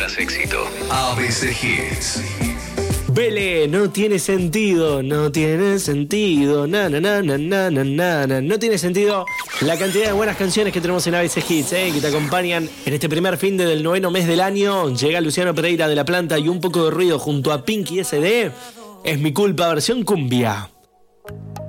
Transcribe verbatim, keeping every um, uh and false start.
tendrás éxito. A B C Hits. Vele, no tiene sentido, no tiene sentido, na na na na na na na na. No tiene sentido la cantidad de buenas canciones que tenemos en A B C Hits, eh, que te acompañan en este primer fin de del noveno mes del año. Llega Luciano Pereira de La Planta y un poco de ruido junto a Pinky S D. Es mi culpa, versión cumbia.